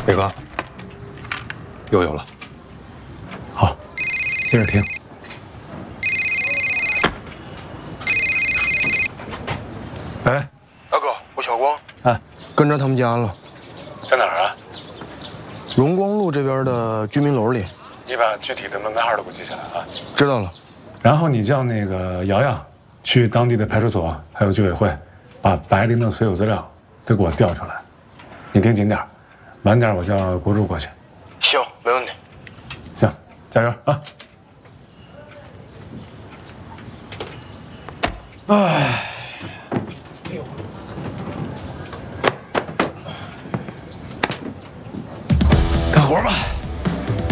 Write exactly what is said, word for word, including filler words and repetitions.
伟哥，又有了。 好，接着听。 哎， 大哥，我小光， 哎， 跟着他们家了， 在哪儿啊？ 荣光路这边的居民楼里。 你把具体的门牌号都给我记下来啊。 知道了。 然后你叫那个瑶瑶去当地的派出所还有居委会，把白灵的所有资料都给我调出来。你盯紧点，晚点我叫国柱过去。 行，没问题。 行，加油啊！ 哎。